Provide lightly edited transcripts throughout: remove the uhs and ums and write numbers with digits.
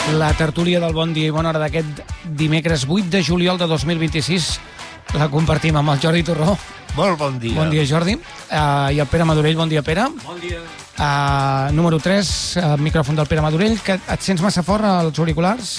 La tertúlia del Bon Dia i Bona Hora d'aquest dimecres 8 de juliol de 2026 la compartim amb el Jordi Torró. Molt bon dia. Bon dia, Jordi. I el Pere Madurell. Bon dia, Pere. Bon dia. Número 3, micròfon del Pere Madurell. Que et sents massa fort als auriculars?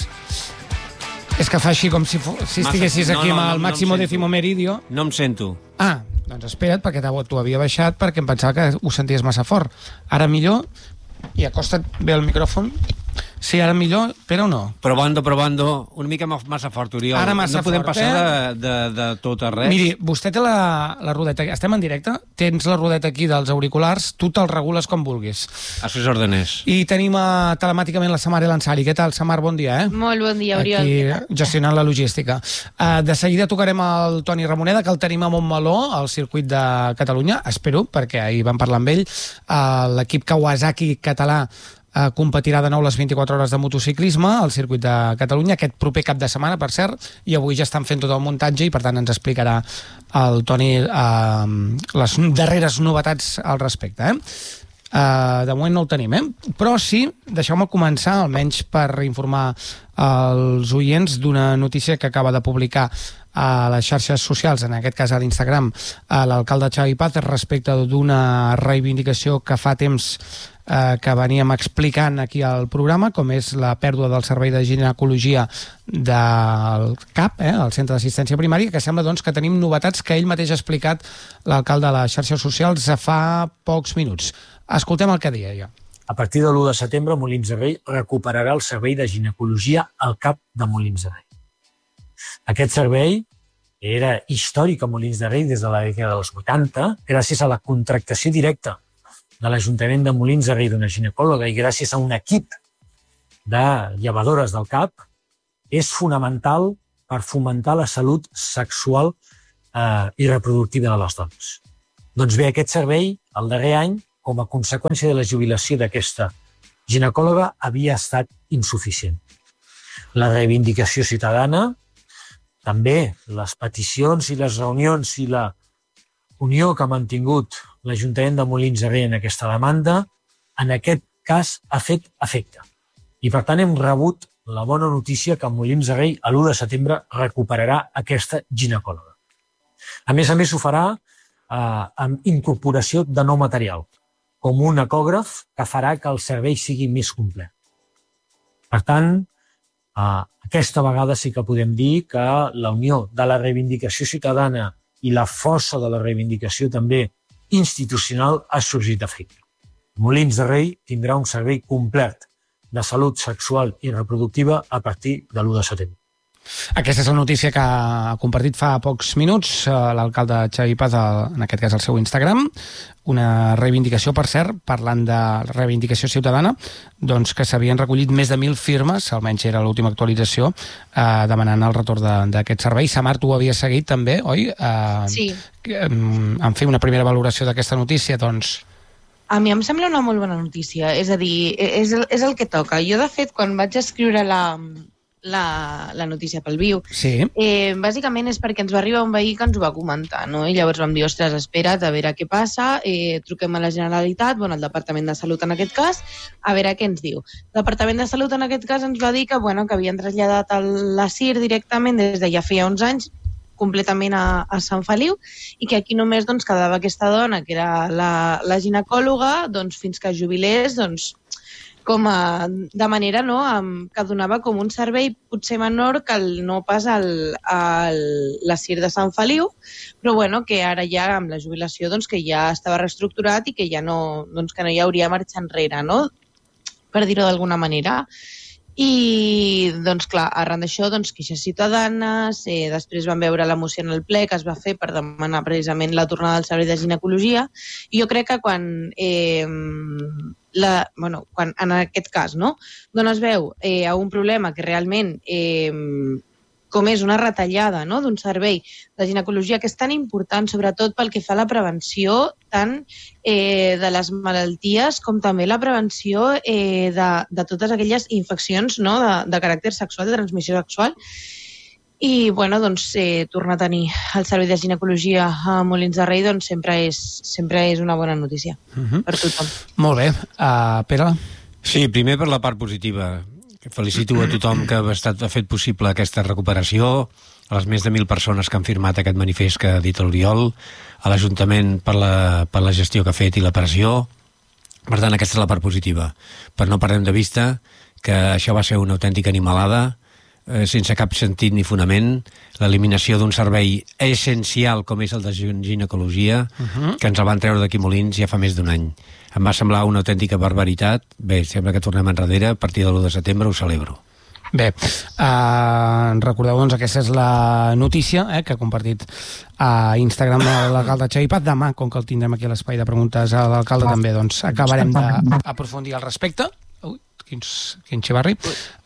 És que fa així com si estiguessis aquí amb el màximo décimo meridio. No em sento. Doncs espera't, perquè t'ho havia baixat perquè em pensava que ho senties massa fort. Ara millor, i acosta't bé el micròfon. Sí, ara millor, però no. Provando, una mica massa fort, Oriol. Ara massa no podem fort, passar de tot a res. Miri, vostè té la rodeta, estem en directe, tens la rodeta aquí dels auriculars, tu te'l regules com vulguis. A sus órdenes. I tenim telemàticament la Samar Elansari. Què tal, Samar? Bon dia, Molt bon dia, Oriol. Aquí gestionant la logística. De seguida tocarem el Toni Ramoneda, que el tenim a Montmeló, al circuit de Catalunya, espero, perquè ahir vam parlar amb ell. L'equip Kawasaki català competirà de nou les 24 hores de motociclisme al circuit de Catalunya aquest proper cap de setmana, per cert, i avui ja estan fent tot el muntatge i per tant ens explicarà el Toni les darreres novetats al respecte. De moment no el tenim, però sí, deixeu-me començar almenys per informar els oients d'una notícia que acaba de publicar a les xarxes socials, en aquest cas a l'Instagram, l'alcalde Xavi Paz, respecte d'una reivindicació que fa temps que veníem explicant aquí al programa, com és la pèrdua del servei de ginecologia del CAP, el Centre d'Assistència Primària, que sembla doncs, que tenim novetats que ell mateix ha explicat l'alcalde a les xarxes socials fa pocs minuts. Escoltem el que deia ja. A partir de l'1 de setembre, Molins de Rei recuperarà el servei de ginecologia al CAP de Molins de Rei. Aquest servei era històric a Molins de Rei des de la dècada dels 80, gràcies a la contractació directa de l'Ajuntament de Molins de Rei d'una ginecòloga i gràcies a un equip de llevadores del CAP, és fonamental per fomentar la salut sexual i reproductiva de les dones. Doncs bé, aquest servei, el darrer any, com a conseqüència de la jubilació d'aquesta ginecòloga, havia estat insuficient. La reivindicació ciutadana, també les peticions i les reunions i la unió que ha mantingut l'Ajuntament de Molins de Rei en aquesta demanda, en aquest cas ha fet efecte. I per tant hem rebut la bona notícia que Molins de Rei a l'1 de setembre recuperarà aquesta ginecòloga. A més, ho farà amb incorporació de nou material, com un ecògraf que farà que el servei sigui més complet. Per tant, aquesta vegada sí que podem dir que la unió de la reivindicació ciutadana i la força de la reivindicació també institucional ha sorgit a efecte. Molins de Rei tindrà un servei complet de salut sexual i reproductiva a partir de l'1 de setembre. Aquesta és la notícia que ha compartit fa pocs minuts l'alcalde Xavi Paz, en aquest cas al seu Instagram. Una reivindicació, per cert, parlant de reivindicació ciutadana, doncs que s'havien recollit més de 1.000 firmes, almenys era l'última actualització, demanant el retorn d'aquest servei. Samar, tu ho havies seguit també, oi? Sí. En fer una primera valoració d'aquesta notícia, doncs... A mi em sembla una molt bona notícia, és a dir, és el que toca. Jo, de fet, quan vaig escriure la notícia pel Viu, sí. Bàsicament és perquè ens va arribar un veí que ens ho va comentar, no? I llavors vam dir, ostres, espera't, a veure què passa, truquem a la Generalitat, al Departament de Salut en aquest cas, a veure què ens diu. El Departament de Salut en aquest cas ens va dir que havien traslladat la CIR directament des de ja feia uns anys, completament a Sant Feliu, i que aquí només quedava aquesta dona, que era la ginecòloga, fins que es jubilés, de manera que donava com un servei potser menor que no pas la CIR de Sant Feliu, però que ara ja amb la jubilació que ja estava reestructurat i que ja no hi hauria marxa enrere, no? Per dir-ho d'alguna manera. I, clar, arran d'això, queixes ciutadanes, després vam veure la moció en el ple que es va fer per demanar precisament la tornada del servei de ginecologia, i jo crec que quan en aquest cas, dones veu a un problema que realment com és una retallada d'un servei de ginecologia que és tan important, sobretot pel que fa a la prevenció tant de les malalties com també la prevenció de totes aquelles infeccions de caràcter sexual, de transmissió sexual. I, tornar a tenir el servei de ginecologia a Molins de Rei sempre és una bona notícia per tothom. Molt bé. Pere? Sí, primer per la part positiva, Felicito a tothom que ha fet possible aquesta recuperació, a les més de 1.000 persones que han firmat aquest manifest que ha dit l'Oriol, a l'Ajuntament per la gestió que ha fet i la pressió. Per tant, aquesta és la part positiva. Però no perdem de vista que això va ser una autèntica animalada, sense cap sentit ni fonament, l'eliminació d'un servei essencial com és el de ginecologia, que ens el van treure d'aquí Molins ja fa més d'un any. Em va semblar una autèntica barbaritat. Bé, sembla que tornem enrere, a partir de l'1 de setembre ho celebro. Bé, recordeu, doncs, aquesta és la notícia que ha compartit a Instagram l'alcalde Xavi Paz. Demà, com que el tindrem aquí a l'espai de preguntes a l'alcalde també, doncs acabarem d'aprofundir al respecte. Ui, quin xivarri.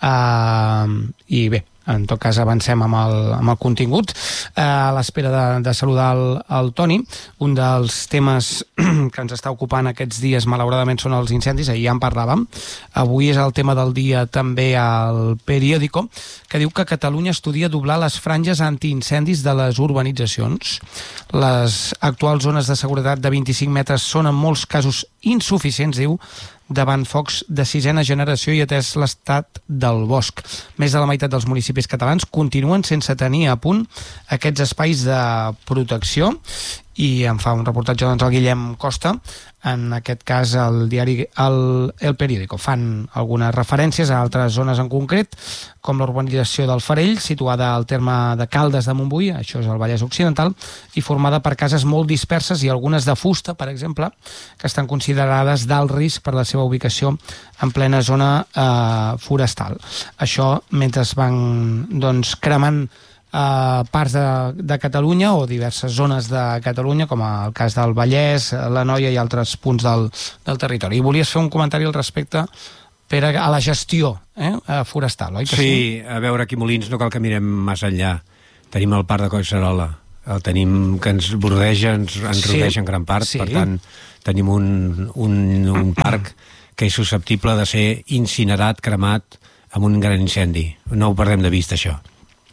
I bé, en tot cas avancem amb el contingut. A l'espera de saludar el Toni, un dels temes que ens està ocupant aquests dies malauradament són els incendis, ahir ja en parlàvem. Avui és el tema del dia també al Periódico, que diu que Catalunya estudia doblar les franges antiincendis de les urbanitzacions. Les actuals zones de seguretat de 25 metres són en molts casos insuficients, diu, davant focs de 6ª generació i atès l'estat del bosc. Més de la meitat dels municipis catalans continuen sense tenir a punt aquests espais de protecció, i en fa un reportatge doncs, el Guillem Costa, en aquest cas el diari El Periódico. Fan algunes referències a altres zones en concret, com l'urbanització del Farell, situada al terme de Caldes de Montbui, això és el Vallès Occidental, i formada per cases molt disperses i algunes de fusta, per exemple, que estan considerades d'alt risc per la seva ubicació en plena zona forestal. Això mentre es van doncs, cremant parts de Catalunya o diverses zones de Catalunya, com el cas del Vallès, l'Anoia i altres punts del territori. I volies fer un comentari al respecte, Pere, a la gestió forestal, oi? Sí, a veure, aquí Molins no cal que mirem massa enllà. Tenim el parc de Collserola, el tenim que ens bordeja, ens rodeja en gran part, per tant, tenim un parc que és susceptible de ser incinerat, cremat amb un gran incendi. No ho perdem de vista, això.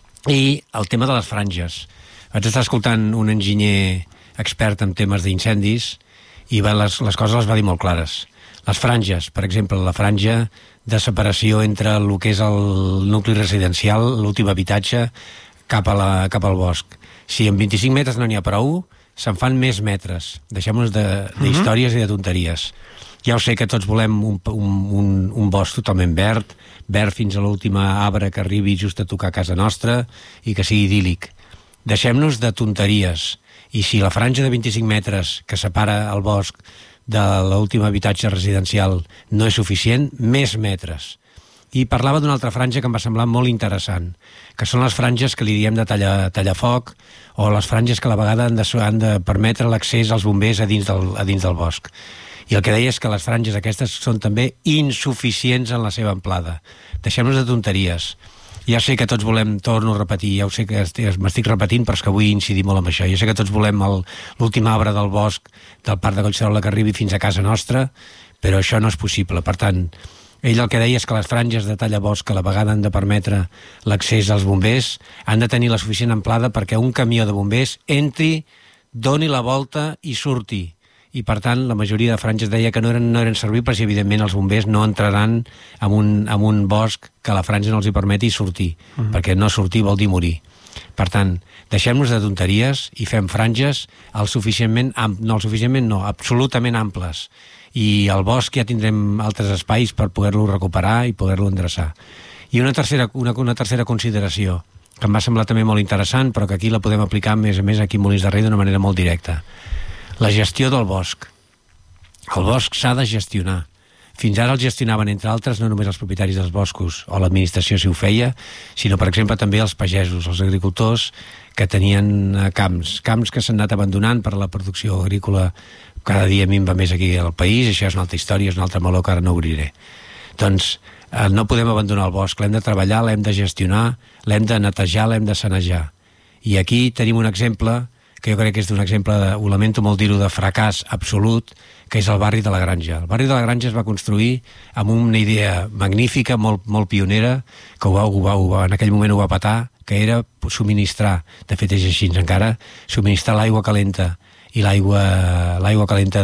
I el tema de les franges. Vaig estar escoltant un enginyer expert en temes d'incendis i les coses les va dir molt clares. Les franges, per exemple, la franja de separació entre el que és el nucli residencial, l'últim habitatge, cap al bosc. Si en 25 metres no n'hi ha prou, se'n fan més metres. Deixem-nos d'històries i de tonteries. Ja ho sé que tots volem un bosc totalment verd fins a l'última arbre que arribi just a tocar casa nostra i que sigui idíl·lic. Deixem-nos de tonteries. I si la franja de 25 metres que separa el bosc de l'últim habitatge residencial no és suficient, més metres. I parlava d'una altra franja que em va semblar molt interessant, que són les franges que li diem de tallafoc, o les franges que a la vegada han de permetre l'accés als bombers a dins del bosc. I el que deia és que les franges aquestes són també insuficients en la seva amplada. Deixem-nos de tonteries. Ja sé que tots volem, torno a repetir, ja ho sé que m'estic repetint, però és que vull incidir molt en això. Ja sé que tots volem l'últim arbre del bosc del parc de Collserola que arribi fins a casa nostra, però això no és possible. Per tant, ell el que deia és que les franges de tallavosc que a la vegada han de permetre l'accés als bombers han de tenir la suficient amplada perquè un camió de bombers entri, doni la volta i surti. I, per tant, la majoria de franges deia que no eren servibles i, evidentment, els bombers no entraran en un bosc que la franja no els hi permeti sortir, perquè no sortir vol dir morir. Per tant, deixem-nos de tonteries i fem franges absolutament amples. I al bosc ja tindrem altres espais per poder-lo recuperar i poder-lo endreçar. I una tercera consideració, que em va semblar també molt interessant, però que aquí la podem aplicar, a més aquí a Molins de Rei d'una manera molt directa. La gestió del bosc. El bosc s'ha de gestionar. Fins ara el gestionaven, entre altres, no només els propietaris dels boscos o l'administració si ho feia, sinó, per exemple, també els pagesos, els agricultors que tenien camps que s'han anat abandonant per a la producció agrícola. Cada dia minva més aquí al país, això és una altra història, és un altre meló que ara no obriré. Doncs no podem abandonar el bosc, l'hem de treballar, l'hem de gestionar, l'hem de netejar, l'hem de sanejar. I aquí tenim un exemple que jo crec que és un exemple, ho lamento molt dir-ho, de fracàs absolut, que és el barri de la Granja. El barri de la Granja es va construir amb una idea magnífica, molt pionera, que en aquell moment ho va petar, que era subministrar, de fet és així encara, subministrar l'aigua calenta i l'aigua calenta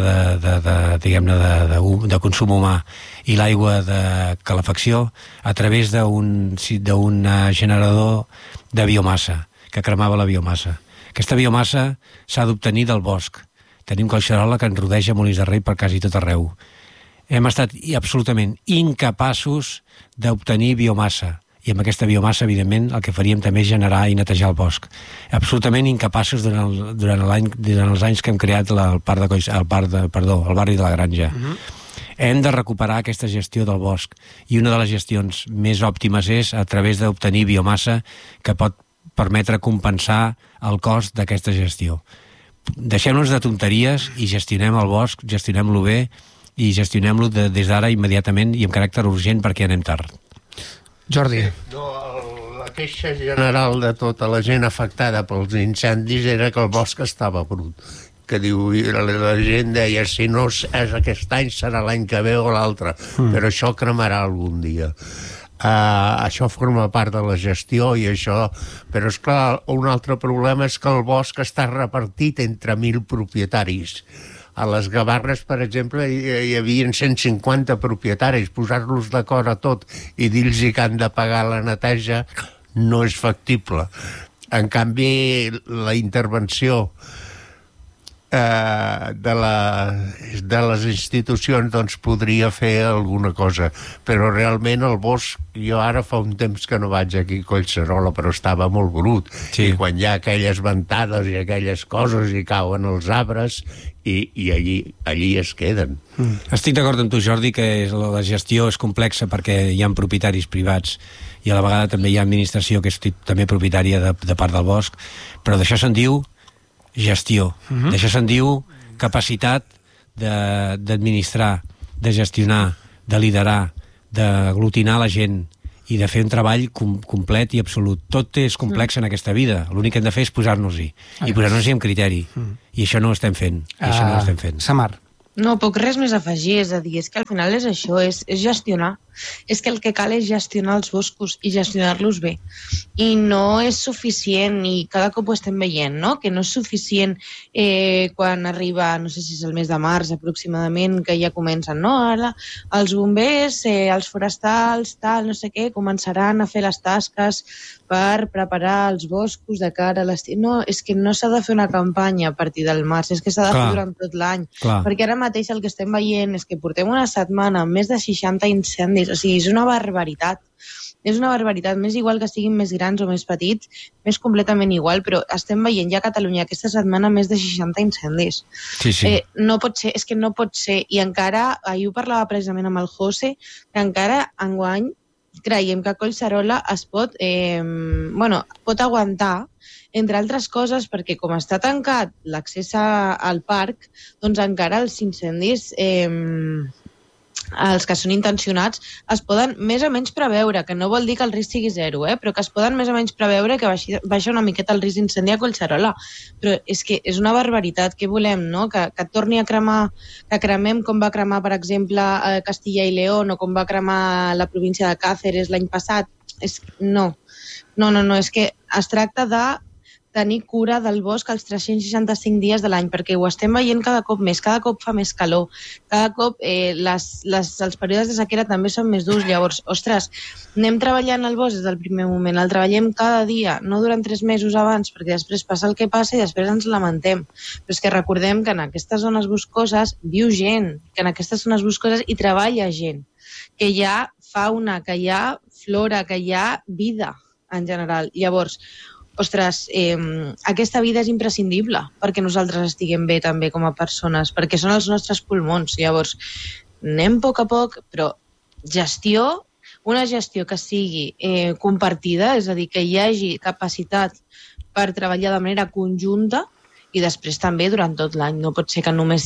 de consum humà i l'aigua de calefacció a través d'un generador de biomassa, que cremava la biomassa. Aquesta biomassa s'ha d'obtenir del bosc. Tenim Collserola, que ens rodeja Molins de Rei per quasi tot arreu. Hem estat absolutament incapaços d'obtenir biomassa. I amb aquesta biomassa, evidentment, el que faríem també és generar i netejar el bosc. Absolutament incapaços durant els anys que hem creat el barri de la Granja. Hem de recuperar aquesta gestió del bosc. I una de les gestions més òptimes és a través d'obtenir biomassa que pot permetre compensar el cost d'aquesta gestió. Deixem-nos de tonteries i gestionem el bosc, gestionem-lo bé i gestionem-lo des d'ara immediatament i amb caràcter urgent perquè anem tard. Jordi. No, la queixa general de tota la gent afectada pels incendis era que el bosc estava brut. Que diu, la gent deia, si no és aquest any serà l'any que ve o l'altre, però això cremarà algun dia. Això forma part de la gestió i això... Però, esclar, un altre problema és que el bosc està repartit entre 1.000 propietaris. A les Gavarres, per exemple, hi havia 150 propietaris. Posar-los d'acord a tot i dir-los que han de pagar la neteja no és factible. En canvi, la intervenció de les institucions doncs podria fer alguna cosa, però realment el bosc, jo ara fa un temps que no vaig aquí a Collserola, però estava molt brut, sí. I quan hi ha aquelles ventades i aquelles coses i cauen els arbres i allí es queden. Estic d'acord amb tu, Jordi, que la gestió és complexa perquè hi ha propietaris privats i a la vegada també hi ha administració que és també propietària de part del bosc, però d'això se'n diu gestió. D'això se'n diu capacitat d'administrar, de gestionar, de liderar, d'aglutinar la gent i de fer un treball complet i absolut. Tot és complex en aquesta vida. L'únic que hem de fer és posar-nos-hi. I posar-nos-hi amb criteri. I això no ho estem fent. Samar. No, poc res més a afegir, és a dir, és que al final és això, és gestionar. És que el que cal és gestionar els boscos i gestionar-los bé. I no és suficient, i cada cop ho estem veient, no? Que no és suficient quan arriba, no sé si és el mes de març aproximadament, que ja comencen, no? Ara els bombers, els forestals, tal, no sé què, començaran a fer les tasques per preparar els boscos de cara a l'estiu. No, és que no s'ha de fer una campanya a partir del març, és que s'ha de fer durant tot l'any. Perquè ara mateix el que estem veient és que portem una setmana amb més de 60 incendis. O sigui, és una barbaritat. És una barbaritat. M'és igual que siguin més grans o més petits, m'és completament igual, però estem veient ja a Catalunya aquesta setmana més de 60 incendis. Sí. No pot ser, és que no pot ser. I encara, ahir ho parlava precisament amb el José, que encara enguany creiem que Collserola es pot aguantar, entre altres coses, perquè com està tancat l'accés al parc, doncs encara els incendis, els que són intencionats, es poden més o menys preveure, que no vol dir que el risc sigui zero, però que es poden més o menys preveure que baixa una miqueta el risc d'incendi a Collserola. Però és que és una barbaritat. Què volem, no? Que torni a cremar, que cremem com va cremar, per exemple, Castilla i León o com va cremar la província de Cáceres l'any passat? No, és que es tracta de tenir cura del bosc els 365 dies de l'any, perquè ho estem veient cada cop més, cada cop fa més calor, cada cop els períodes de sequera també són més durs. Llavors, ostres, anem treballant el bosc des del primer moment, el treballem cada dia, no durant 3 mesos abans, perquè després passa el que passa i després ens lamentem. Però és que recordem que en aquestes zones boscoses viu gent, que en aquestes zones boscoses hi treballa gent, que hi ha fauna, que hi ha flora, que hi ha vida en general. Llavors, ostres, aquesta vida és imprescindible perquè nosaltres estiguem bé també com a persones, perquè són els nostres pulmons. Llavors, anem a poc, però una gestió que sigui compartida, és a dir, que hi hagi capacitat per treballar de manera conjunta i després també durant tot l'any. No pot ser que només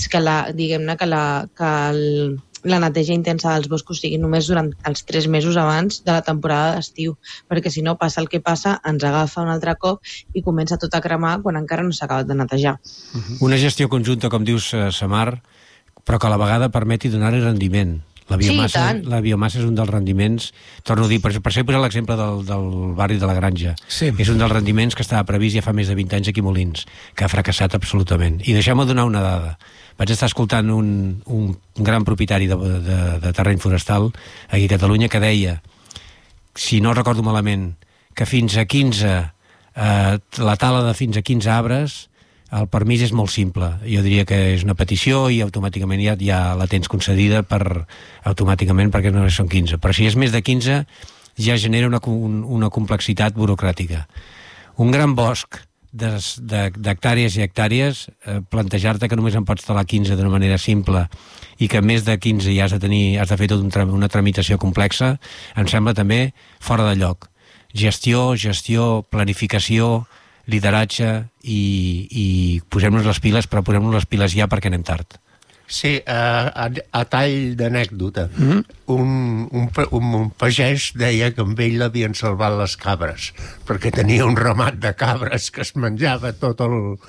la neteja intensa dels boscos sigui només durant els 3 mesos abans de la temporada d'estiu, perquè si no passa el que passa, ens agafa un altre cop i comença tot a cremar quan encara no s'ha acabat de netejar. Una gestió conjunta, com dius, Samar, però que a la vegada permeti donar-hi rendiment. La biomassa és un dels rendiments, torno a dir, per això he posat l'exemple del barri de la Granja. Sí. És un dels rendiments que estava previst ja fa més de 20 anys aquí a Molins, que ha fracassat absolutament. I deixeu-me donar una dada. Vaig estar escoltant un gran propietari de terreny forestal aquí a Catalunya que deia, si no recordo malament, que fins a 15, la tala de fins a 15 arbres, el permís és molt simple. Jo diria que és una petició i automàticament ja la tens concedida automàticament perquè no són 15. Però si és més de 15 ja genera una complexitat burocràtica. Un gran bosc d'hectàrees i hectàrees, plantejar-te que només en pots talar 15 d'una manera simple i que més de 15 ja has de fer tota una tramitació complexa, em sembla també fora de lloc. Gestió, planificació, lideratge i posem-nos les piles, però posem-nos les piles ja perquè anem tard. Sí, a tall d'anècdota, un pagès deia que amb ell l'havien salvat les cabres, perquè tenia un ramat de cabres que es menjava tot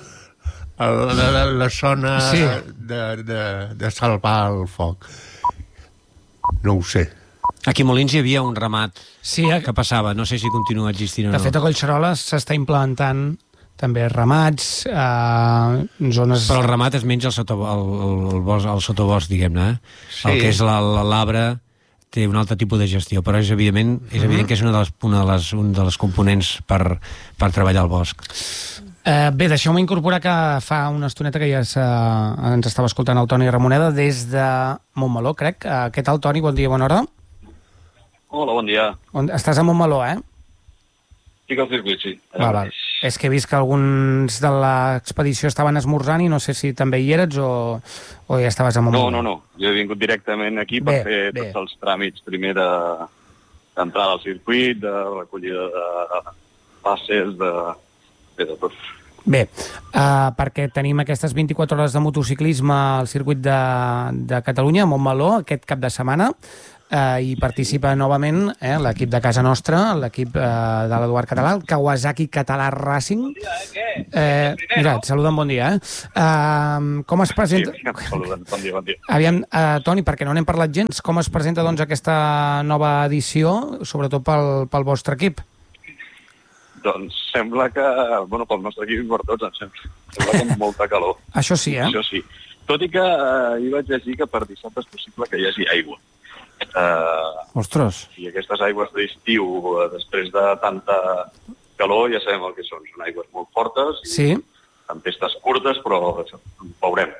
la zona de salvar el foc. No ho sé. Aquí a Molins hi havia un ramat que passava, no sé si continua existint o no. De fet, a Collserola s'està implantant també ramats, zones... Però el ramat es menja el sotobosc, diguem-ne. Sí. El que és l'arbre té un altre tipus de gestió, però és evident que és un dels components per treballar al bosc. Bé, deixeu-me incorporar que fa una estoneta que ja ens estava escoltant el Toni Ramoneda des de Montmeló, crec. Què tal, Toni? Bon dia, bona hora. Hola, bon dia. Estàs a Montmeló, eh? Estic al circuit, sí. Va. És que he vist que alguns de l'expedició estaven esmorzant i no sé si també hi eres o ja estaves a Montmeló. No. Jo he vingut directament aquí per fer tots els tràmits primer d'entrada al circuit, de recollida de passes, de tot. Bé, perquè tenim aquestes 24 hores de motociclisme al circuit de Catalunya, a Montmeló, aquest cap de setmana, i participa novament l'equip de casa nostra, l'equip de l'Eduard Català, el Kawasaki Català Racing. Mira, et saluden, bon dia. Com es presenta... Sí, saluden, bon dia. Aviam, Toni, perquè no n'hem parlat gens, com es presenta doncs aquesta nova edició, sobretot pel vostre equip? Doncs sembla que, pel nostre equip i per tots, em sembla com molta calor. Això sí, eh? Això sí. Tot i que hi vaig llegir que per dissabte és possible que hi hagi aigua. Ostres. I aquestes aigües d'estiu, després de tanta calor, ja sabem el que són. Són aigües molt fortes, sí. Tempestes curtes, però veurem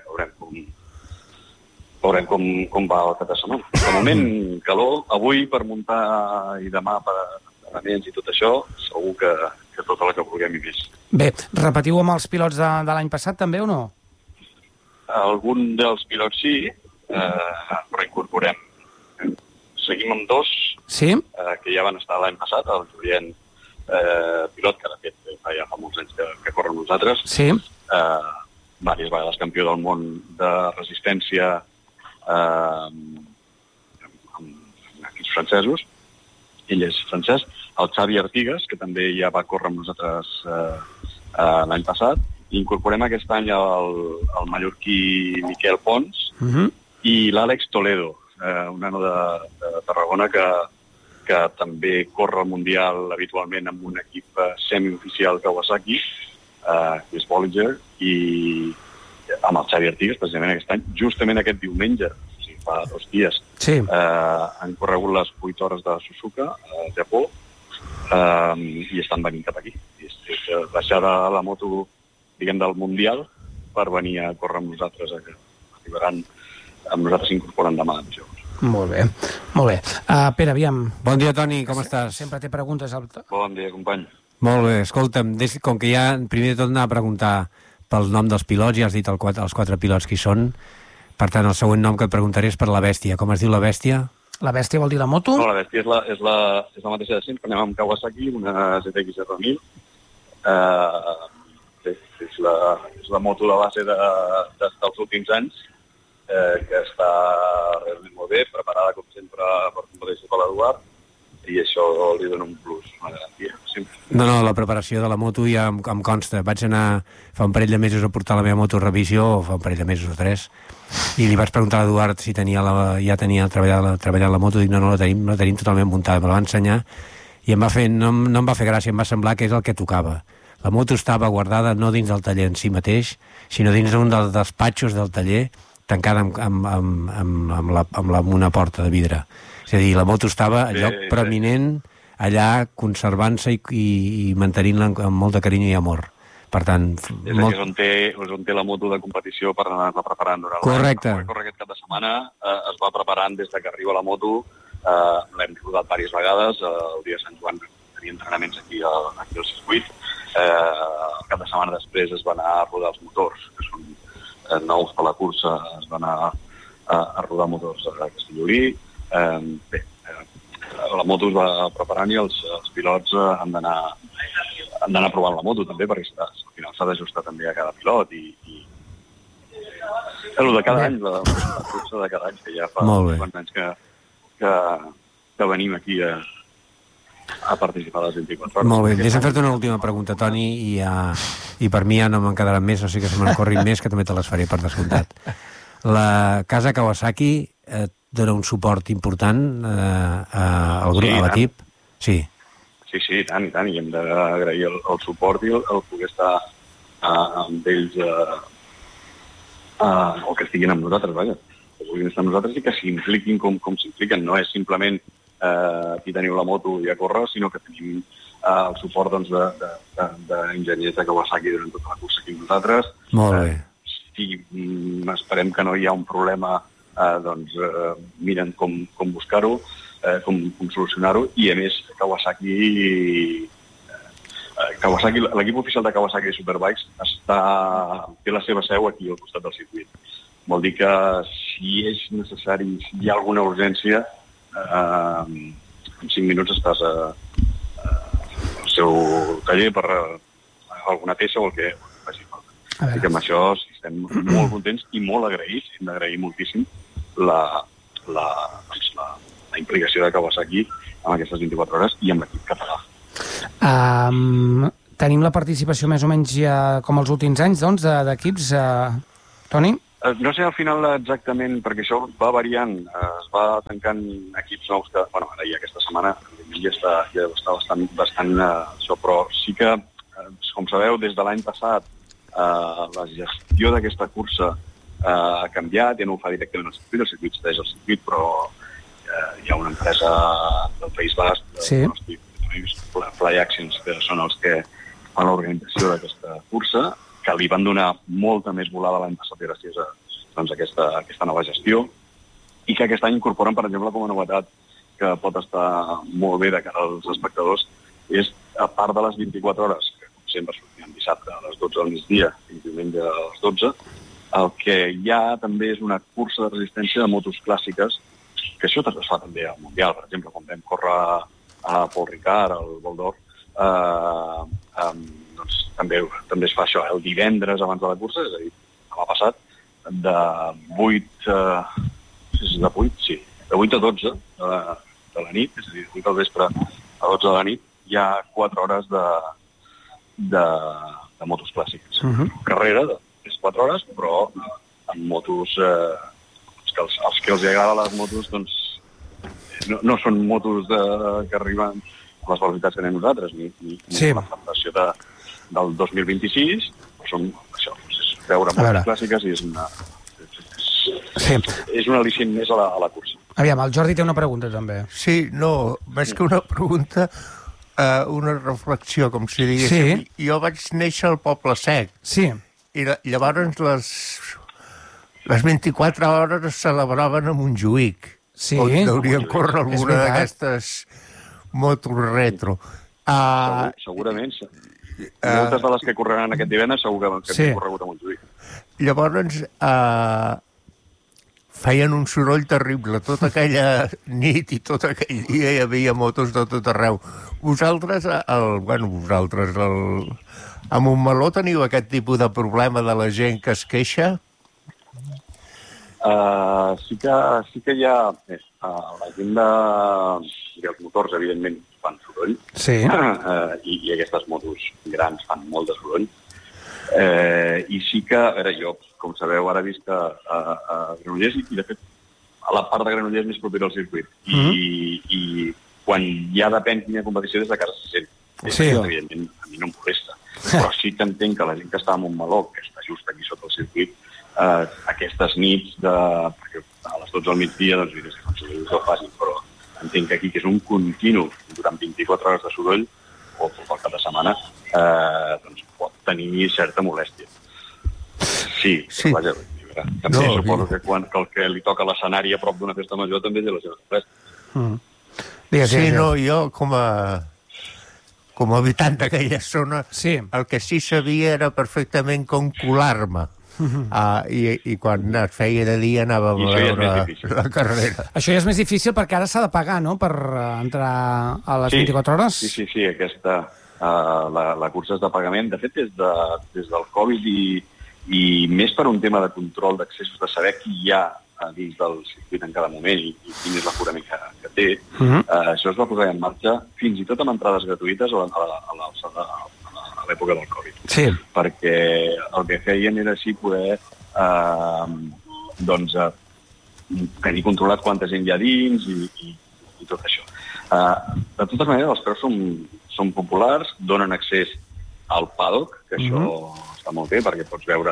com va el cap de setmana. De moment, calor. Avui, per muntar, i demà per entrenaments i tot això, segur que tot el que vulguem i més. Bé, repetiu amb els pilots de l'any passat, també, o no? Algun dels pilots sí, però incorporem. Seguim amb dos, que ja van estar l'any passat, el Julien pilot, que de fet ja fa molts anys que corre amb nosaltres, diverses vegades campió del món de resistència amb equips francesos, ell és francès, el Xavi Artigas, que també ja va córrer amb nosaltres l'any passat, i incorporem aquest any el mallorquí Miquel Pons i l'Àlex Toledo, un nano de Tarragona que també corre al Mundial habitualment amb un equip semioficial Kawasaki, que és Bollinger, i amb el Xavi Artigas, precisament aquest any, justament aquest diumenge, o sigui, fa 2 dies, han corregut les 8 hores de Suzuka, a Japó, i estan venint cap aquí. És deixar la moto, diguem, del Mundial per venir a córrer amb nosaltres, que arribaran amb nosaltres s'incorporen demà. Molt bé. Pere, aviam. Bon dia, Toni, com estàs? Sempre té preguntes. Bon dia, company. Molt bé, escolta'm, com que ja primer de tot anar a preguntar pel nom dels pilots, ja has dit els 4 pilots qui són, per tant, el següent nom que et preguntaré és per la Bèstia. Com es diu la Bèstia? La Bèstia vol dir la moto? No, la Bèstia és la mateixa de sempre, anem amb Kawasaki, una ZX R1000, és la moto de base dels últims anys, que està realment molt bé, preparada com sempre per competència per l'Eduard, i això li dona un plus, una garantia. Sempre. No, la preparació de la moto ja em consta. Vaig anar fa un parell de mesos a portar la meva moto a revisió, o fa un parell de mesos o 3, i li vaig preguntar a l'Eduard si ja tenia treballat la moto. Dic, no, la tenim totalment muntada. Me la va ensenyar i no em va fer gràcia, em va semblar que és el que tocava. La moto estava guardada no dins del taller en si mateix, sinó dins d'un dels despatxos del taller, tancada amb una porta de vidre. És a dir, la moto estava a lloc preeminent, allà conservant-se i mantenint-la amb molt de carinyo i amor. Per tant... És on té la moto de competició per anar-la preparant durant correcte. Aquest cap de setmana es va preparant des que arriba la moto, l'hem rodat diverses vegades, el dia de Sant Joan tenia entrenaments aquí al circuit, el cap de setmana després es va anar a rodar els motors, que són nous per la cursa, es va anar a rodar motors a Castellolí. La moto es va preparant i els pilots han d'anar provant la moto també, perquè al final s'ha d'ajustar també a cada pilot i el de cada any, la cursa de cada any, que ja fa quants anys que venim aquí a participar a les 24 hores. Molt bé, deixa'm fer-te una última pregunta, Toni, i per mi ja no me'n quedaran més, o sigui que se me'n corrin més, que també te les faré per descomptat. La casa Kawasaki dona un suport important al grup, a l'equip? Sí. Sí, tant, i hem d'agrair el suport i el poder estar amb ells o que estiguin amb nosaltres, vaja. Que vulguin estar amb nosaltres i que s'impliquin com s'impliquen. No és simplement aquí teniu la moto i a córrer, sinó que tenim el suport d'enginyers de Kawasaki durant tota la cursa aquí amb nosaltres. Molt bé. Si esperem que no hi ha un problema, doncs miren com buscar-ho, com solucionar-ho, i a més l'equip oficial de Kawasaki Superbikes té la seva seu aquí al costat del circuit. Vol dir que si és necessari, si hi ha alguna urgència, en 5 minuts estàs al seu taller per alguna peça o el que faci falta. Així que amb això estem molt contents i molt agraïts. Hem d'agrair moltíssim la implicació de Kawasaki en aquestes 24 hores i amb l'equip català. Tenim la participació més o menys ja com els últims anys, doncs, d'equips, Toni? No sé al final exactament, perquè això va variant, es va tancant equips nous que, ara ja aquesta setmana ja està bastant això, però sí que, com sabeu, des de l'any passat la gestió d'aquesta cursa ha canviat, ja no ho fa directament el circuit cedeix el circuit, però hi ha una empresa del País Basc, Fly Actions, que són els que fan l'organització d'aquesta cursa, que li van donar molta més volada l'any passat gràcies a aquesta nova gestió, i que aquest any incorporen, per exemple, com a novetat, que pot estar molt bé de cara als espectadors, és, a part de les 24 hores, que com sempre sortien dissabte a les 12 del migdia i diumenge a les 12, el que hi ha també és una cursa de resistència de motos clàssiques, que això es fa també al Mundial, per exemple, quan vam córrer a Paul Ricard, al Vol d'Or, doncs també es fa això, el divendres abans de la cursa, és a dir, demà passat, de 8 a 12 de la nit, és a dir, de 8 al vespre a 12 de la nit, hi ha 4 hores de motos clàssiques. Carrera de 4 hores, però amb motos que els que els agrada les motos, doncs no són motos que arriben a les velocitats que anem nosaltres, ni la celebració del 2026, però són això, veure motos clàssiques i és un al·licient més a la cursa. Aviam, el Jordi té una pregunta també. Sí, no, més que una pregunta, una reflexió, com si diguéssim. Sí. Jo vaig néixer al Poble Sec. Sí. I llavors les 24 hores es celebraven a Montjuïc. Sí. On deurien córrer alguna d'aquestes motos retro. Segurament. Moltes de les que correran aquest divendres segur que han corregut a Montjuïc. Llavors feien un soroll terrible. Tota aquella nit i tot aquell dia hi havia motos de tot arreu. Vosaltres, a Montmeló teniu aquest tipus de problema de la gent que es queixa? Sí que hi ha la gent dels motors, evidentment, fan soroll, Sí. I aquestes motos grans fan molt de soroll. I sí que, a veure, jo, com sabeu, ara visc a Granollers i, de fet, a la part de Granollers més propera al circuit. I quan ja depèn quina competició, des de casa se sent. Sí. Evidentment, a mi no em molesta. Però sí que entenc que la gent que està a Montmeló, que està just aquí sota el circuit, aquestes nits, perquè a les 12 del migdia, doncs, mira, si fan soroll ho facin, però entenc que aquí, que és un continu durant 24 hores de soroll, o pel cap de setmana, doncs pot tenir certa molèstia. Sí. Però vaja, també suposo que quan el que li toca l'escenari a prop d'una festa major també té la seva molèstia. Sí, no, jo com a habitant d'aquella zona, el que sí sabia era perfectament com colar-me. I quan es feia de dia anava a veure la carrera. Això ja és més difícil perquè ara s'ha de pagar, no?, per entrar a les 24 hores. Sí, aquesta, la cursa és de pagament. De fet, des del Covid i més per un tema de control d'accessos, de saber qui hi ha dins del circuit en cada moment i quin és l'aforament que té, això es va posar en marxa fins i tot amb entrades gratuïtes a l'època del Covid. Sí. Perquè el que feien era així poder tenir controlat quanta gent hi ha dins i tot això. De totes maneres, els preus són populars, donen accés al paddock, que això està molt bé perquè pots veure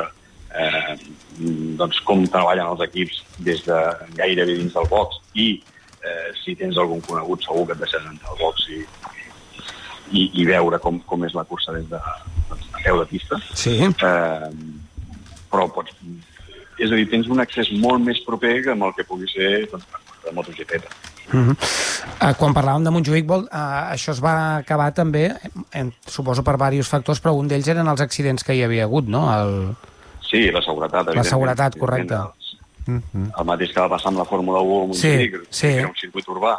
com treballen els equips des de gairebé dins del box i si tens algun conegut segur que et deixen entrar al box i veure com és la cursa des de peu de pista. Sí. Però és a dir, tens un accés molt més proper que amb el que pugui ser de MotoGP. Quan parlàvem de Montjuïc, això es va acabar també, suposo per diversos factors, però un d'ells eren els accidents que hi havia hagut, no? Sí, la seguretat. La seguretat, correcte. El mateix que va passar amb la Fórmula 1 a Montjuïc, que era un circuit urbà,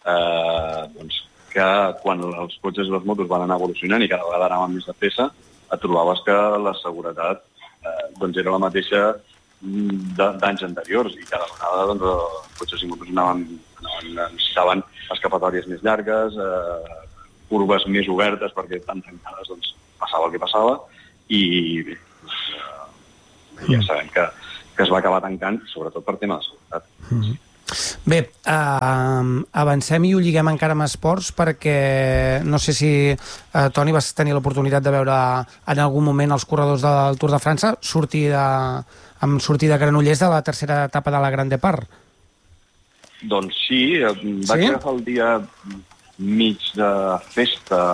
que quan els cotxes i les motos van anar evolucionant i cada vegada anaven més de pressa, et trobaves que la seguretat era la mateixa d'anys anteriors i cada vegada els cotxes i motos necessitaven escapatòries més llargues, curves més obertes perquè tan tancades passava el que passava i ja sabem que es va acabar tancant sobretot per tema de seguretat. Bé, avancem i ho lliguem encara amb esports perquè no sé si, Toni, vas tenir l'oportunitat de veure en algun moment els corredors del Tour de França amb sortida a Granollers de la tercera etapa de la Grand Depart. Doncs sí, vaig agafar el dia mig de festa,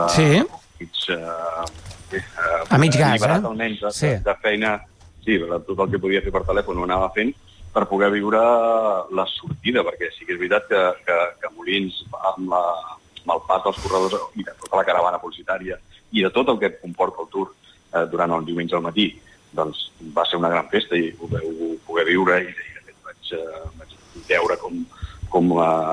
a mig gas, alliberat almenys de feina, tot el que podia fer per telèfon ho anava fent per poder viure la sortida, perquè sí que és veritat que Molins va amb el pas dels corredors i de tota la caravana publicitària i de tot el que comporta el Tour durant el diumenge al matí, doncs va ser una gran festa i ho poder viure i de fet vaig veure com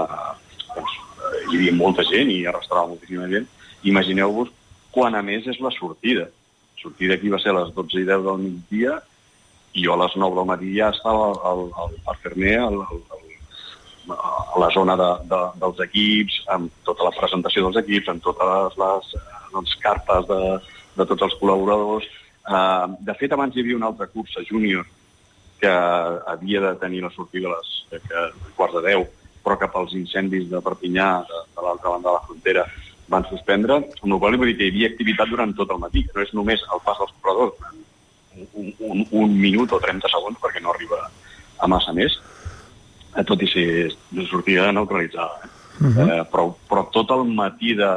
hi havia molta gent i arrastrava moltíssima gent. Imagineu-vos quan a més és la sortida. La sortida aquí va ser a les 12:10 del migdia i jo a les 9 del matí ja estava al Ferner, a la zona dels equips, amb tota la presentació dels equips, amb totes les cartes de tots els col·laboradors. De fet, abans hi havia una altra cursa júnior que havia de tenir la sortida a les 9:15, però que pels incendis de Perpinyà, de l'altra banda de la frontera, van suspendre, amb la qual cosa vull dir que hi havia activitat durant tot el matí, que no és només el pas dels corredors, un minut o 30 segons, perquè no arriba a massa més, tot i ser de sortida neutralitzada. Però tot el matí de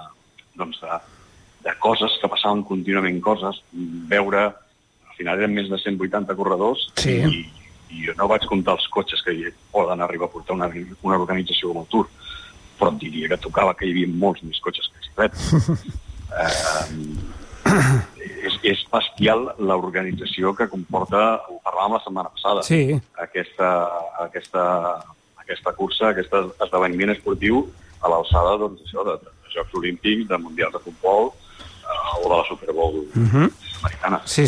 coses que passaven contínuament coses, veure, al final eren més de 180 corredors i jo no vaig comptar els cotxes que poden arribar a portar una organització com el Tour, però et diria que tocava que hi havia molts més cotxes que bicicletes. És bestial l'organització que comporta, ho parlàvem la setmana passada, aquesta cursa, aquest esdeveniment esportiu a l'alçada de Jocs Olímpics, de Mundials de Futbol o de la Super Bowl americana. Sí.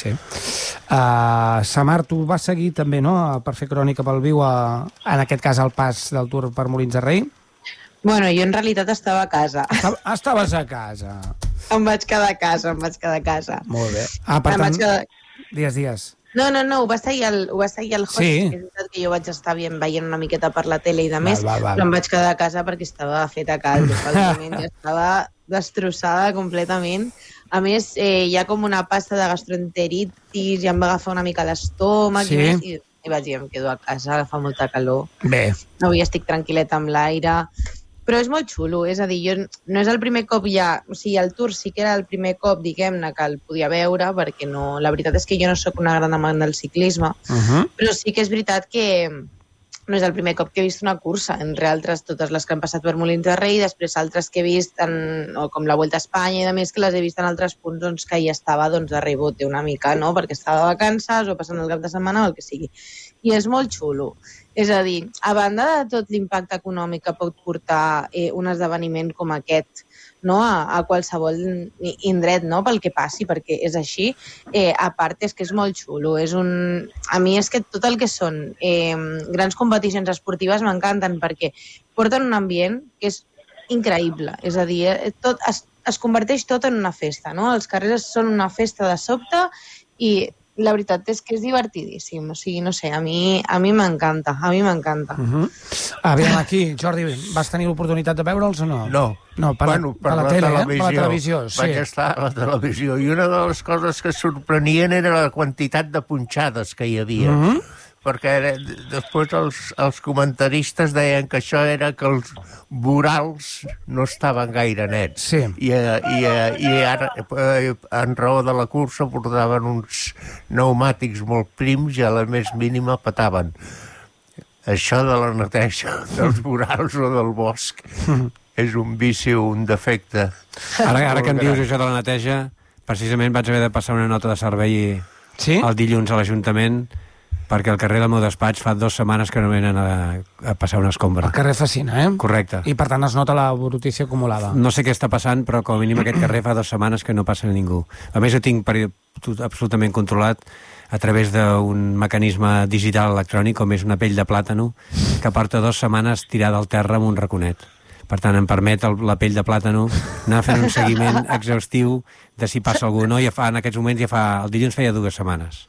Samar, tu vas seguir també, no?, per fer crònica pel viu, en aquest cas al pas del Tour per Molins de Rei? Bueno, jo en realitat estava a casa. Estaves a casa. Em vaig quedar a casa. Molt bé. Per tant, digues. No, ho va seguir el host, que és veritat que jo vaig estar veient una miqueta per la tele i de més, però em vaig quedar a casa perquè estava feta caldo, ja estava destrossada completament. A més, hi ha com una pasta de gastroenteritis i em va agafar una mica l'estómac i vaig dir, em quedo a casa, fa molta calor. Bé. Avui estic tranquil·leta amb l'aire. Però és molt xulo, és a dir, no és el primer cop ja... O sigui, el Tour sí que era el primer cop, diguem-ne, que el podia veure, perquè no... La veritat és que jo no sóc una gran amant del ciclisme, però sí que és veritat que no és el primer cop que he vist una cursa, entre altres totes les que han passat per Molins de Rei, després altres que he vist, com la Vuelta a Espanya i de més, que les he vist en altres punts que ja estava de rebote una mica, no?, perquè estava de vacances o passant el cap de setmana o el que sigui. I és molt xulo. És a dir, a banda de tot l'impacte econòmic que pot portar un esdeveniment com aquest, no?, a qualsevol indret, no?, pel que passi, perquè és així, a part és que és molt xulo. A mi és que tot el que són grans competicions esportives m'encanten perquè porten un ambient que és increïble. És a dir, es converteix tot en una festa, no? Els carrers són una festa de sobte i la veritat és que és divertidíssim. O sigui, no sé, a mi m'encanta, Aviam, aquí, Jordi, vas tenir l'oportunitat de veure'ls o no? No, per la televisió. Vaig estar a la televisió i una de les coses que sorprenien era la quantitat de punxades que hi havia. Perquè després els comentaristes deien que això era que els vorals no estaven gaire nets. Sí. I ara, en raó de la cursa, portaven uns pneumàtics molt prims i a la més mínima petaven. Això de la neteja dels vorals o del bosc és un vici o un defecte. Ara que em dius això de la neteja, precisament vaig haver de passar una nota de servei el dilluns a l'Ajuntament perquè al carrer del meu despatx fa 2 setmanes que no venen a passar una escombra. El carrer Fascina, Correcte. I per tant es nota la brutícia acumulada. No sé què està passant, però com a mínim aquest carrer fa 2 setmanes que no passa ningú. A més, ho tinc absolutament controlat a través d'un mecanisme digital electrònic, com és una pell de plàtano, que porta 2 setmanes tirada al terra amb un raconet. Per tant, em permet la pell de plàtano anar fent un seguiment exhaustiu de si passa algú o no, i en aquests moments el dilluns feia 2 setmanes.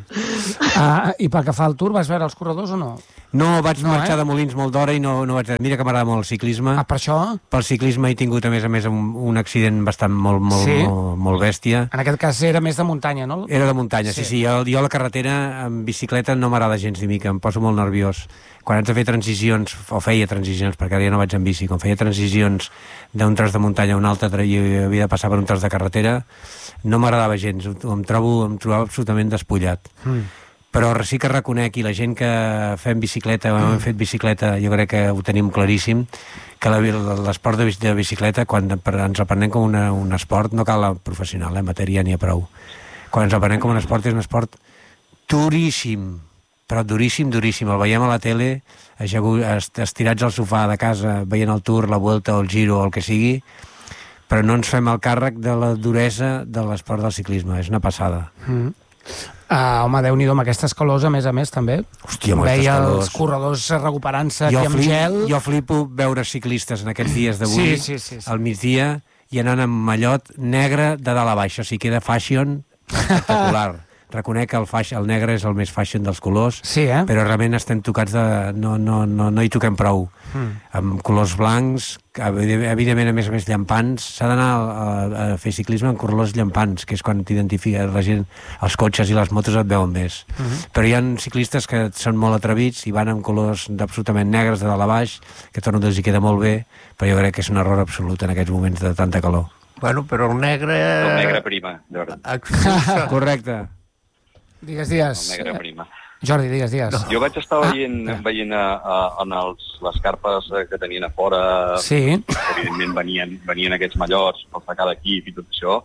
I pel que fa al Tour, vas veure els corredors o no? No, vaig marxar de Molins molt d'hora i no vaig... Mira que m'agrada molt el ciclisme. Per això? Pel ciclisme he tingut, a més, un accident bastant molt bèstia. En aquest cas era més de muntanya, no? Era de muntanya, sí. Jo a la carretera, en bicicleta, no m'agrada gens ni mica, em poso molt nerviós. Quan haig de fer transicions, o feia transicions, perquè ara ja no vaig en bici, quan feia transicions d'un tros de muntanya a un altre i havia de passar per un tros de carretera, no m'agradava gens, em trobava absolutament despullat. Però sí que reconec, i la gent que fem bicicleta o hem fet bicicleta, jo crec que ho tenim claríssim, que l'esport de bicicleta, quan ens el prenem com un esport, no cal la professional, matèria n'hi ha prou. Quan ens el prenem com un esport, és un esport duríssim, però duríssim. El veiem a la tele, estirats al sofà de casa, veient el Tour, la Vuelta o el Giro o el que sigui, però no ens fem el càrrec de la duresa de l'esport del ciclisme. És una passada. Home, Déu-n'hi-do, amb aquestes calors, a més, també. Hòstia, veia els corredors recuperant-se aquí amb gel. Jo flipo veure ciclistes en aquests dies d'avui, al migdia, i anant amb mallot negre de dalt a baix. O sigui, queda fashion espectacular. Reconec que el negre és el més fashion dels colors, però realment estem tocats no hi toquem prou. Amb colors blancs, evidentment, a més llampants. S'ha d'anar a fer ciclisme amb colors llampants, que és quan t'identifica la gent, els cotxes i les motos et veuen més. Però hi ha ciclistes que són molt atrevits i van amb colors absolutament negres de dalt a baix, que torno a dir, queda molt bé, però jo crec que és un error absolut en aquests moments de tanta calor. Bueno, però el negre... El negre prima, Jordi. Correcte. Digues. El negre prima. Jordi, digues. Jo vaig estar veient en les carpes que tenien a fora, evidentment venien aquests mallots, els de cada equip i tot això,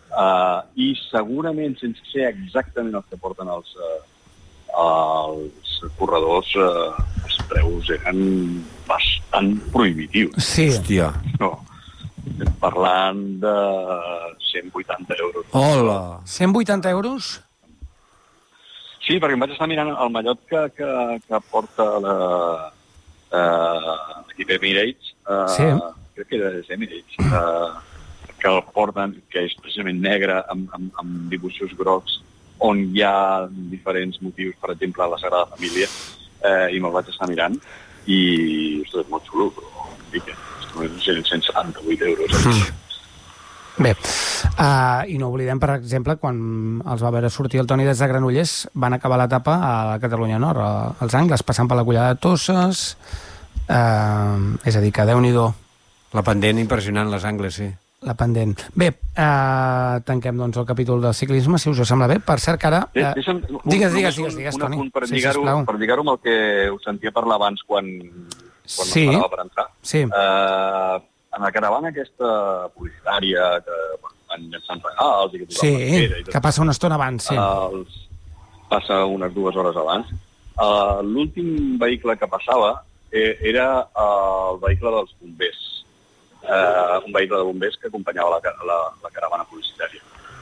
i segurament, sense ser exactament els que porten els corredors, els preus eren bastant prohibitius. Sí. Hòstia. No, parlant de 180 euros. Hola! 180 euros? Sí, perquè em vaig estar mirant el mallot que porta l'equip Emirates. Sí. Crec que és Emirates. Que el porten, que és precisament negre, amb dibuixos grocs, on hi ha diferents motius, per exemple, la Sagrada Família, i me'l vaig estar mirant, i, ostres, és molt xulo, però és 178 euros. Bé, i no oblidem, per exemple, quan els va veure sortir el Toni des de Granollers, van acabar l'etapa a la Catalunya Nord, als Angles, passant per la Collada de Tosses, és a dir, que Déu-n'hi-do. La pendent impressionant, les Angles, sí. La pendent. Bé, tanquem doncs el capítol del ciclisme, si us sembla bé. Per cert que ara... Digues, Toni. Un per lligar-ho amb el que us sentia parlar abans quan m'esperava per entrar. Sí. En la caravana aquesta publicitària que van llançant regals i que passa una estona abans, passa unes 2 hores abans. L'últim vehicle que passava era el vehicle dels bombers. Un vehicle de bombers que acompanyava la caravana publicitària.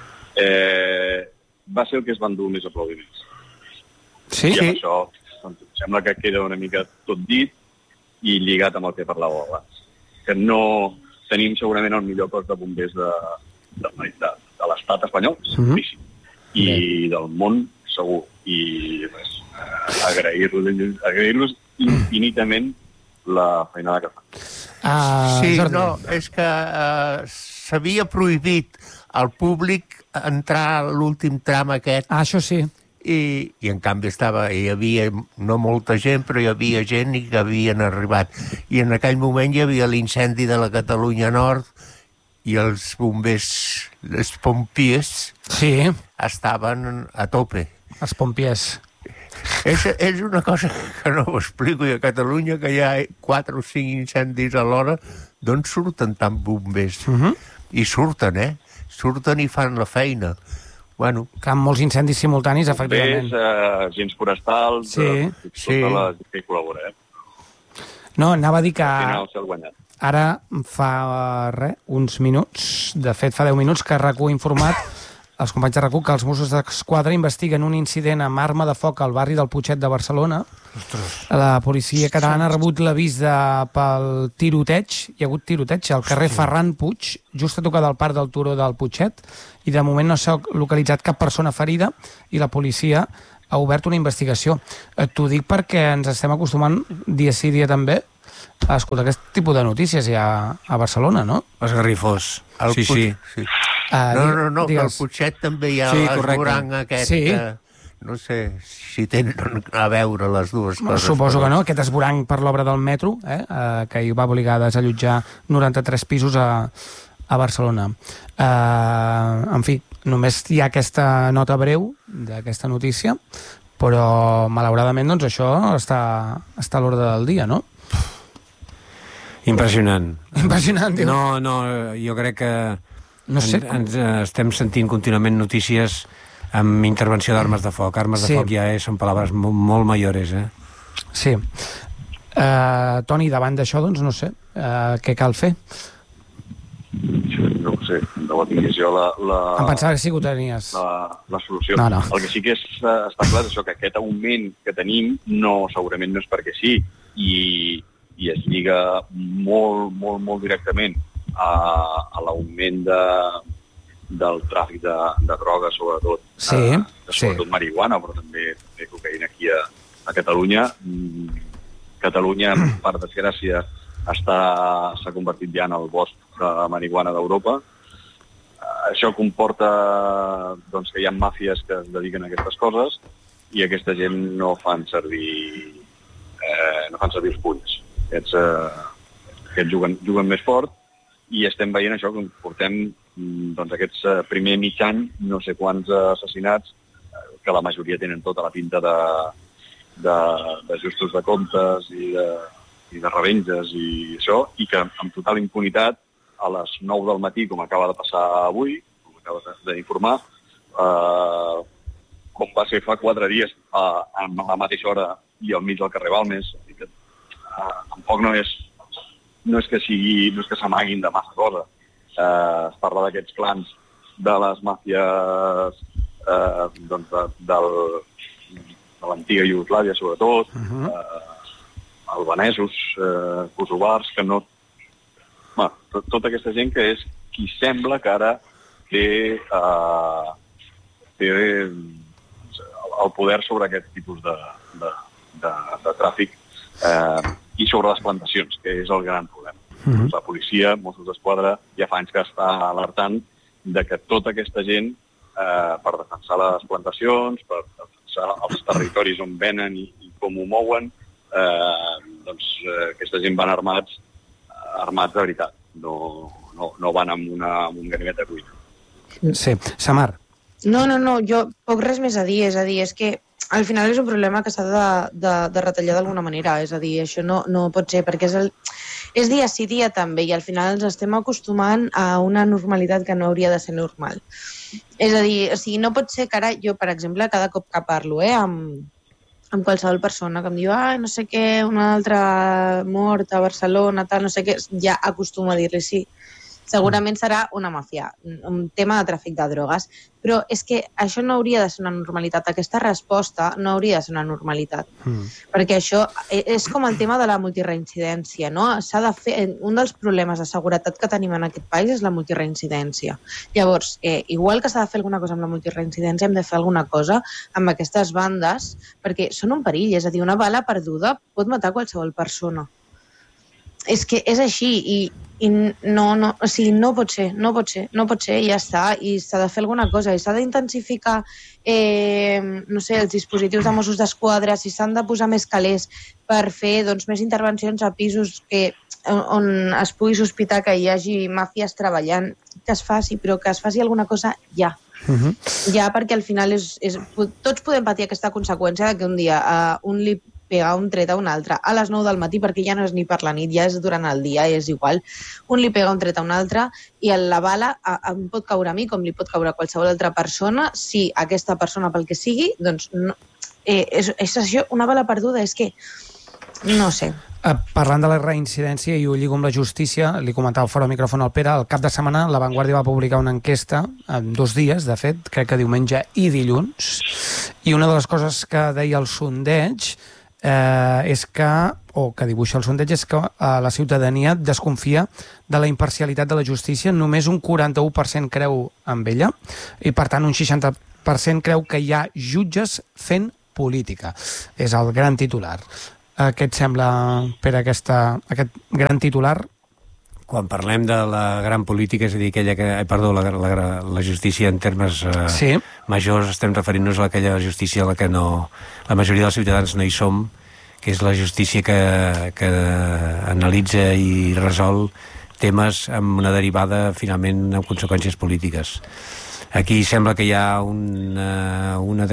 Va ser el que es van dur més aplaudiments. Sí? I amb això sembla que queda una mica tot dit i lligat amb el que parlàveu abans. Que no tenim segurament el millor cos de bombers de l'estat espanyol, seguríssim. I del món, segur. I res, agrair-los infinitament la feinada que fan. Sí, no, és que s'havia prohibit al públic entrar a l'últim tram aquest. Això sí. I en canvi hi havia no molta gent, però hi havia gent que havien arribat. I en aquell moment hi havia l'incendi de la Catalunya Nord i els bombers, els pompiers, estaven a tope. Els pompiers. És una cosa que no ho explico, i a Catalunya que hi ha 4 o 5 incendis a l'hora, d'on surten tant bombers? I surten, surten i fan la feina. Bueno. Que amb molts incendis simultanis, efectivament. Bombers, agents forestals, tota la gent que hi col·labora, No, anava a dir que al final s'ha guanyat. Ara fa uns minuts, de fet fa 10 minuts, que RAC1 ha informat els companys de RAC1 que els Mossos d'Esquadra investiguen un incident amb arma de foc al barri del Putxet de Barcelona. La policia catalana ha rebut l'avís pel tiroteig. Hi ha hagut tiroteig al carrer Ferran Puig, just a tocar del parc del Turó del Putxet, i de moment no s'ha localitzat cap persona ferida i la policia ha obert una investigació. T'ho dic perquè ens estem acostumant dia sí, dia també a escoltar aquest tipus de notícies ja a Barcelona, no? Esgarrifós. Sí. No, que al Putxet també hi ha l'esborang aquest. Sí. No sé si tenen a veure les dues coses. Suposo que no, aquest esborang per l'obra del metro, que hi va obligar a desallotjar 93 pisos a Barcelona. En fi, només hi ha aquesta nota breu d'aquesta notícia, però malauradament doncs, això està a l'ordre del dia, no? Impressionant. Impressionant, diu. No, jo crec que ens estem sentint contínuament notícies amb intervenció d'armes de foc. Armes de foc ja són paraules molt majores, Sí. Toni, davant d'això, doncs no sé, què cal fer? No ho sé, no la tingués jo em pensava que sí que ho tenies. La solució. No. El que sí que està clar és això, que aquest augment que tenim segurament no és perquè sí, i es lliga molt directament a l'augment del tràfic de drogues, sobretot. Sobretot marihuana, però també cocaïna aquí a Catalunya. Catalunya, per desgràcia, s'ha convertit ja en el bosc de marihuana d'Europa. Això comporta que hi ha màfies que es dediquen a aquestes coses i aquesta gent no fan servir els punys. Aquests juguen més fort i estem veient això, que portem aquests primer mig any, no sé quants assassinats, que la majoria tenen tota la pinta d'ajustos de comptes i de revenges i això, i que amb total impunitat a les 9 del matí, com acaba de passar avui, com acaba d'informar, com va ser fa 4 dies a la mateixa hora i al mig del carrer Balmes. Tampoc no és que s'amaguin de massa cosa. es parla d'aquests clans de les màfies de l'antiga Iugoslàvia, sobretot, albanesos, kosovars, que no... Tota aquesta gent que és qui sembla que ara té el poder sobre aquest tipus de tràfic i sobre les plantacions, que és el gran problema. La policia, Mossos d'Esquadra, ja fa anys que està alertant de que tota aquesta gent, per defensar les plantacions, per defensar els territoris on venen i com ho mouen, aquesta gent van armats de veritat, no van amb un ganivet de cuina. Sí. Samar. No, jo poc res més a dir, és que al final és un problema que s'ha de retallar d'alguna manera, és a dir, això no pot ser, perquè és dia sí dia també, i al final ens estem acostumant a una normalitat que no hauria de ser normal. És a dir, o sigui, no pot ser que ara jo, per exemple, cada cop que parlo amb qualsevol persona que em diu no sé què, una altra mort a Barcelona, tal, no sé què, ja acostumo a dir-li sí. Segurament serà una màfia, un tema de tràfic de drogues, però és que això no hauria de ser una normalitat, aquesta resposta no hauria de ser una normalitat, perquè això és com el tema de la multireincidència, no? S'ha de fer, un dels problemes de seguretat que tenim en aquest país és la multireincidència. Llavors, igual que s'ha de fer alguna cosa amb la multireincidència, hem de fer alguna cosa amb aquestes bandes, perquè són un perill, és a dir, una bala perduda pot matar qualsevol persona. És que és així i o sigui, no pot ser, i ja està, i s'ha de fer alguna cosa, i s'ha d'intensificar no sé, els dispositius de Mossos d'Esquadra, si s'han de posar més calés per fer més intervencions a pisos on es pugui sospitar que hi hagi màfies treballant, que es faci, però que es faci alguna cosa ja. Ja, perquè al final tots podem patir aquesta conseqüència de que un dia un li pega un tret a un altre a les 9 del matí, perquè ja no és ni per la nit, ja és durant el dia, és igual. Un li pega un tret a un altre i la bala em pot caure a mi com li pot caure a qualsevol altra persona si aquesta persona, pel que sigui, doncs no, és això, una bala perduda, és que no sé. Parlant de la reincidència, i ho lligo amb la justícia, li comentava fora micròfon al Pere, el cap de setmana La Vanguardia va publicar una enquesta, en 2 dies, de fet, crec que diumenge i dilluns, i una de les coses que deia el sondeig és que dibuixa el sondeig, és que la ciutadania desconfia de la imparcialitat de la justícia, només un 41% creu en ella, i per tant un 60% creu que hi ha jutges fent política. És el gran titular. Què et sembla, Pere, aquest gran titular? Quan parlem de la gran política, és a dir, la justícia en termes majors, estem referint-nos a aquella justícia a la que la majoria dels ciutadans no hi som, que és la justícia que analitza i resol temes amb una derivada, finalment, amb conseqüències polítiques. Aquí sembla que hi ha una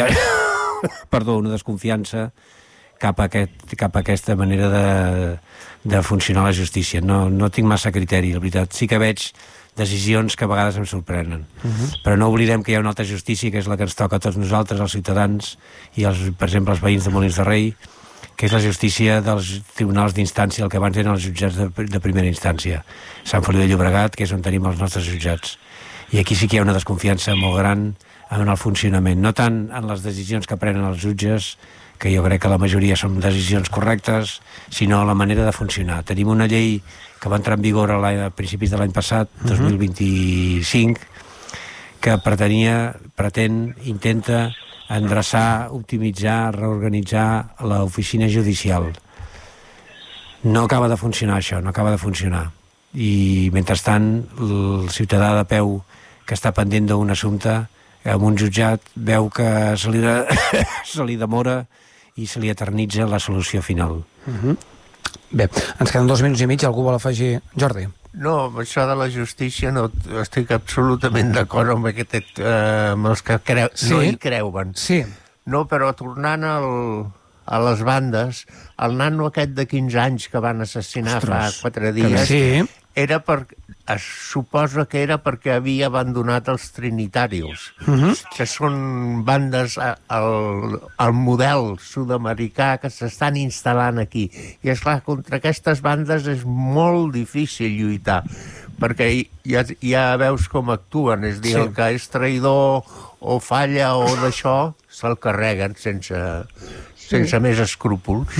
desconfiança cap a aquesta manera de funcionar la justícia. No tinc massa criteri, la veritat. Sí que veig decisions que a vegades em sorprenen. Però no oblidem que hi ha una altra justícia, que és la que ens toca a tots nosaltres, els ciutadans, i per exemple els veïns de Molins de Rei, que és la justícia dels tribunals d'instància, el que abans eren els jutjats de primera instància. Sant Feliu de Llobregat, que és on tenim els nostres jutjats. I aquí sí que hi ha una desconfiança molt gran en el funcionament. No tant en les decisions que prenen els jutges, que jo crec que la majoria són decisions correctes, sinó la manera de funcionar. Tenim una llei que va entrar en vigor a principis de l'any passat, 2025, que intenta endreçar, optimitzar, reorganitzar l'oficina judicial. No acaba de funcionar això, no acaba de funcionar. I, mentrestant, el ciutadà de peu que està pendent d'un assumpte amb un jutjat veu que se li demora i se li eternitza la solució final. Bé, ens queden 2 minuts i mig, algú vol afegir? Jordi. No, amb això de la justícia no estic absolutament d'acord amb els que no hi creuen. Sí. No, però tornant a les bandes, el nano aquest de 15 anys que van assassinar fa 4 dies, era es suposa que era perquè havia abandonat els trinitarios, que són bandes al model sud-americà que s'estan instal·lant aquí. I, esclar, contra aquestes bandes és molt difícil lluitar, perquè ja veus com actuen, és dir, el que és traïdor o falla o d'això, se'l carreguen sense més escrúpols.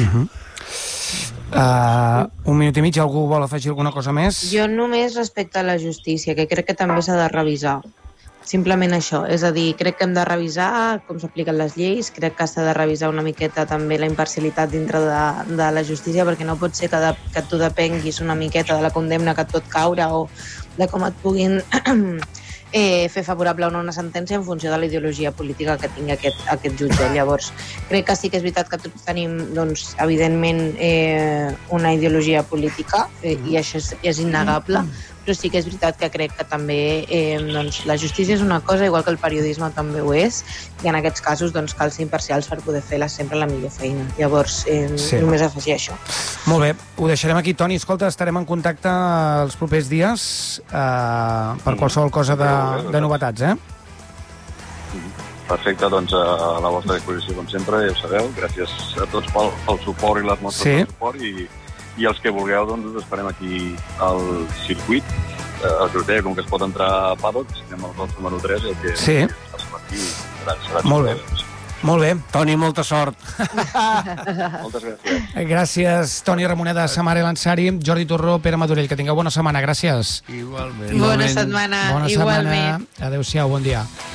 Un minut i mig, algú vol afegir alguna cosa més? Jo només respecte a la justícia, que crec que també s'ha de revisar. Simplement això, és a dir, crec que hem de revisar com s'apliquen les lleis, crec que s'ha de revisar una miqueta també la imparcialitat dintre de la justícia, perquè no pot ser que tu depenguis una miqueta de la condemna que et pot caure o de com et puguin fer favorable o no una sentència en funció de la ideologia política que tingui aquest jutge. Llavors, crec que sí que és veritat que tots tenim, doncs, evidentment, una ideologia política i això és innegable, però sí que és veritat que crec que també doncs, la justícia és una cosa, igual que el periodisme també ho és, i en aquests casos doncs, cal ser imparcials per poder fer sempre la millor feina. Llavors, només afegir això. Molt bé, ho deixarem aquí. Toni, escolta, estarem en contacte els propers dies per qualsevol cosa de novetats, Perfecte, doncs a la vostra disposició, com sempre, ja ho sabeu. Gràcies a tots pel suport i les mostres de suport i els que vulgueu, doncs us esperem aquí al circuit. El que com que es pot entrar a paddock, anem al box número 3 i el que passa per aquí serà molt bé. Molt bé. Toni, molta sort. Moltes gràcies. Gràcies, Toni Ramoneda, Samara Elansari, Jordi Torró, Pere Madurell. Que tingueu bona setmana. Gràcies. Igualment. Bona setmana. Bona setmana. Adéu-siau, bon dia.